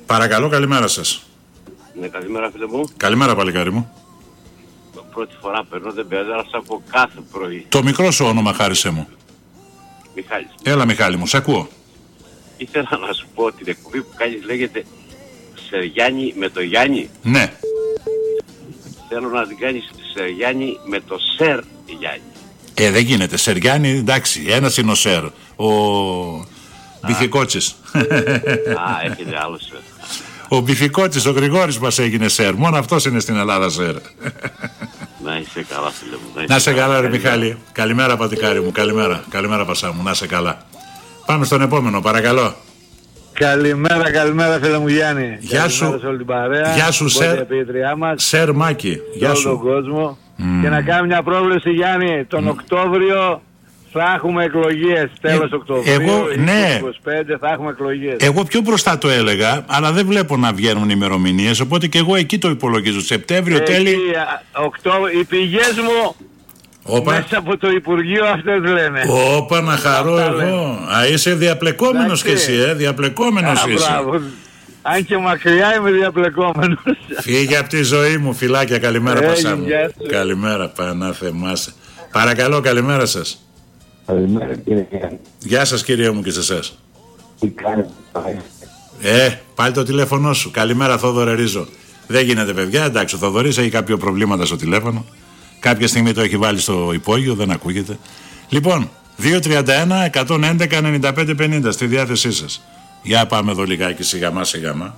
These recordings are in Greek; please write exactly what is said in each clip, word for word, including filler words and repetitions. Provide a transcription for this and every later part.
Παρακαλώ, καλημέρα σας. Ναι, καλημέρα φίλε μου. Καλημέρα παλικάρι μου. Πρώτη φορά περνώ, δεν πειράζει, αλλά σ' ακούω κάθε πρωί. Το μικρό σου όνομα, χάρισέ μου. Μιχάλης. Έλα Μιχάλη μου, σε ακούω. Ήθελα να σου πω ότι την εκπομπή που κάνεις λέγεται Σεργιάννη με το Γιάννη. Ναι. Θέλω να την κάνεις Σεργιάννη με το Σερ Γιάννη. Ε, δεν γίνεται. Σεργιάννη, εντάξει, ένας είναι ο Σερ. Ο Μπιφικότσης. Α, έχετε άλλο Σερ. Ο Μπιφικότσης, ο Γρηγόρης μας έγινε Σερ. Μόνο αυτός είναι στην Ελλάδα Σερ. Να είσαι καλά φίλε μου. Να είσαι, να είσαι καλά, καλά ρε Μιχάλη. Καλημέρα πατικάρι μου, καλημέρα. Καλημέρα Πασά μου, να είσαι καλά. Πάμε στον επόμενο, παρακαλώ. Καλημέρα, καλημέρα φίλε μου Γιάννη. Γεια σου. Σε όλη την παρέα. Γεια σου Σερ. Σερ Μάκη. Γεια σου. Όλο τον κόσμο. Mm. Και να κάνουμε μια πρόβλεψη Γιάννη. Τον mm. Οκτώβριο θα έχουμε εκλογές. Τέλος ε, Οκτωβρίου. Εγώ, ναι. είκοσι πέντε θα έχουμε εκλογές. Εγώ πιο μπροστά το έλεγα, αλλά δεν βλέπω να βγαίνουν ημερομηνίες. Οπότε και εγώ εκεί το υπολογίζω. Σεπτέμβριο τέλη. Οι πηγές μου. Όπα. Μέσα από το Υπουργείο αυτές λένε. Όπα, να χαρώ εγώ. Λένε. Α, είσαι διαπλεκόμενος κι εσύ, ε, διαπλεκόμενος Α, είσαι. Μπράβο. Αν και μακριά είμαι διαπλεκόμενος. Φύγε από τη ζωή μου, φιλάκια, καλημέρα ε, Πασά μου. Καλημέρα, Πανά θεμάσαι. Παρακαλώ, καλημέρα σας. Καλημέρα κύριε Γιάννη. Γεια σας κύριε μου και σε εσάς. Τι κάνετε. Ε, πάλι το τηλέφωνο σου. Καλημέρα Θόδωρε Ρίζο. Δεν γίνεται παιδιά, εντάξει, ο Θοδωρής έχει κάποιο προβλήματα στο τηλέφωνο. Κάποια στιγμή το έχει βάλει στο υπόγειο, δεν ακούγεται. Λοιπόν, δύο τριάντα ένα εκατόν έντεκα ενενήντα πέντε πενήντα στη διάθεσή σας. Για πάμε εδώ λιγάκι σιγά μα σιγά μα.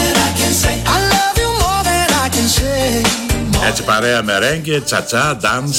Έτσι παρέα μερέγγε, τσατσά, dance.